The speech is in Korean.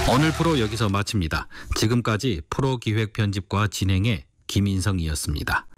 오늘 프로 여기서 마칩니다. 지금까지 프로 기획 편집과 진행의 김인성이었습니다.